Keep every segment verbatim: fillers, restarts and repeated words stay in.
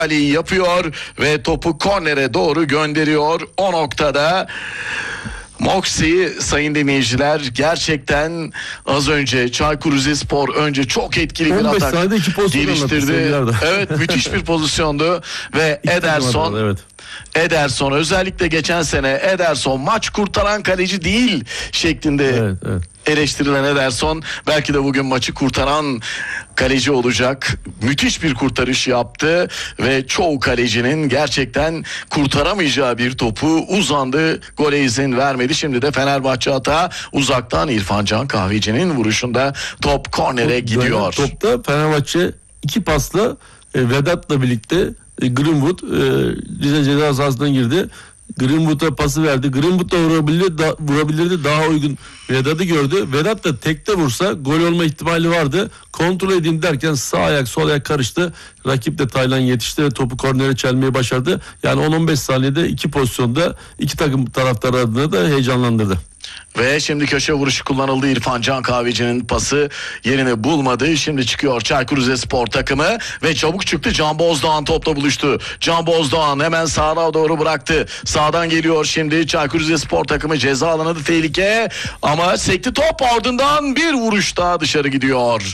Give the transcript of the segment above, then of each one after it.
müdahaleyi yapıyor ve topu kornere doğru gönderiyor. O noktada Moxie sayın dinleyiciler gerçekten az önce Çaykur Rizespor önce çok etkili bir atak geliştirdi. Evet, müthiş bir pozisyondu ve İlk Ederson evet. Ederson özellikle geçen sene Ederson maç kurtaran kaleci değil şeklinde evet, evet. eleştirilen Ederson belki de bugün maçı kurtaran kaleci olacak. Müthiş bir kurtarış yaptı ve çoğu kalecinin gerçekten kurtaramayacağı bir topu uzandı. Gole izin vermedi. Şimdi de Fenerbahçe hata uzaktan İrfan Can Kahveci'nin vuruşunda top kornere gidiyor. Topta Fenerbahçe iki pasla e, Vedat'la birlikte e, Greenwood e, Rize ceza sahasından girdi. Greenwood'a pası verdi. Greenwood da vurabilirdi, da, vurabilirdi. Daha uygun Vedat'ı gördü. Vedat da tekte vursa gol olma ihtimali vardı. Kontrol edeyim derken sağ ayak sol ayak karıştı. Rakip de Taylan yetişti ve topu kornere çelmeyi başardı. Yani on on beş saniyede iki pozisyonda iki takım taraftarı adına da heyecanlandırdı. Ve şimdi köşe vuruşu kullanıldı. İrfan Can Kahveci'nin pası yerini bulmadı. Şimdi çıkıyor Çaykur Rizespor takımı ve çabuk çıktı. Can Bozdoğan topla buluştu. Can Bozdoğan hemen sağa doğru bıraktı. Sağdan geliyor şimdi Çaykur Rizespor takımı, ceza alanında tehlike ama sekti top, ardından bir vuruş daha dışarı gidiyor.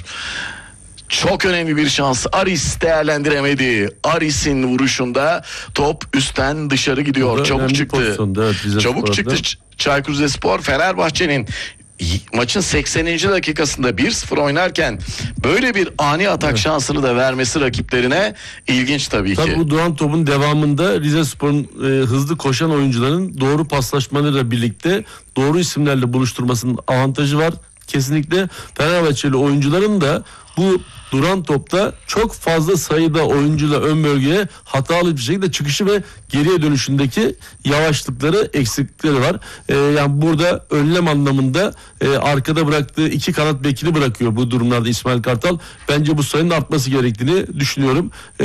Çok önemli bir şans. Aris değerlendiremedi. Aris'in vuruşunda top üstten dışarı gidiyor. Çabuk çıktı. Evet, Çabuk çıktı Çaykur Rizespor. Fenerbahçe'nin maçın sekseninci dakikasında bir sıfır oynarken böyle bir ani atak evet. şansını da vermesi rakiplerine ilginç tabii, tabii ki. Tabii bu duran topun devamında Rizespor'un e, hızlı koşan oyuncuların doğru paslaşmalarıyla birlikte doğru isimlerle buluşturmasının avantajı var. Kesinlikle Fenerbahçeli oyuncuların da bu duran topta çok fazla sayıda oyuncuyla ön bölgeye hatalı bir şekilde çıkışı ve geriye dönüşündeki yavaşlıkları, eksiklikleri var. Ee, yani burada önlem anlamında e, arkada bıraktığı iki kanat bekini bırakıyor bu durumlarda İsmail Kartal. Bence bu sayının artması gerektiğini düşünüyorum. Ee,